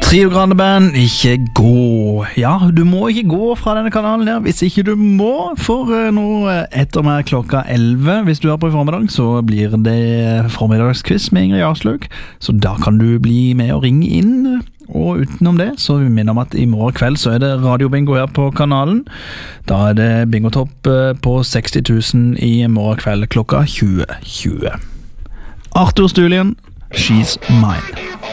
Trio Grande Band, ikke gå. Ja, du må ikke gå fra denne kanalen her hvis ikke du må. For nå etter meg klokka 11, hvis du er på i formiddag, så blir det formiddagsquiz med Ingrid Jarlsløk. Så da kan du bli med og ringe inn. Og utenom det, så minner om at i morgen kveld så er det radiobingo her på kanalen. Da er det bingotopp på 60 000 i morgen kveld klokka 20:20. Arthur Stulien, She's Mine.